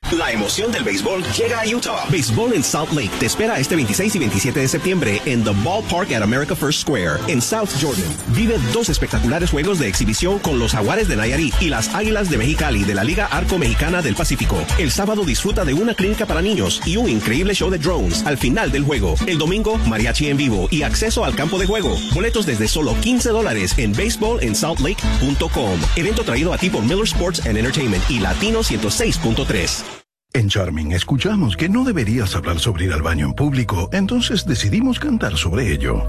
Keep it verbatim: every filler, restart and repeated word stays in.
La emoción del béisbol llega a Utah. Béisbol en Salt Lake te espera este veintiséis y veintisiete de septiembre en The Ballpark at America First Square, en South Jordan. Vive dos espectaculares juegos de exhibición con los Jaguares de Nayarit y las Águilas de Mexicali de la Liga Arco Mexicana del Pacífico. El sábado disfruta de una clínica para niños y un increíble show de drones al final del juego. El domingo, mariachi en vivo y acceso al campo de juego. Boletos desde solo quince dólares en baseball en salt lake punto com. Evento traído a ti por Miller Sports and Entertainment y Latino ciento seis punto tres. En Charming escuchamos que no deberías hablar sobre ir al baño en público, entonces decidimos cantar sobre ello.